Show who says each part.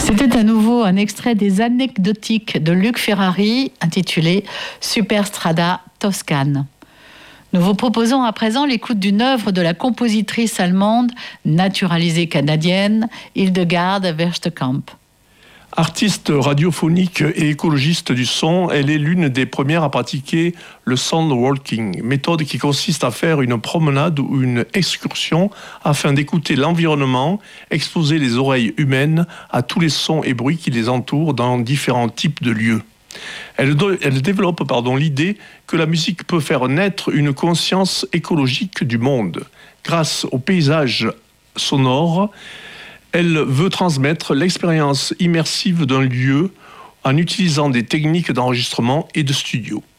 Speaker 1: C'était à nouveau un extrait des Anecdotiques de Luc Ferrari, intitulé Superstrada Toscane. Nous vous proposons à présent l'écoute d'une œuvre de la compositrice allemande, naturalisée canadienne, Hildegard Verstekamp.
Speaker 2: Artiste radiophonique et écologiste du son, elle est l'une des premières à pratiquer le sound walking, méthode qui consiste à faire une promenade ou une excursion afin d'écouter l'environnement, exposer les oreilles humaines à tous les sons et bruits qui les entourent dans différents types de lieux. Elle développe l'idée que la musique peut faire naître une conscience écologique du monde. Grâce au paysage sonore, elle veut transmettre l'expérience immersive d'un lieu en utilisant des techniques d'enregistrement et de studio.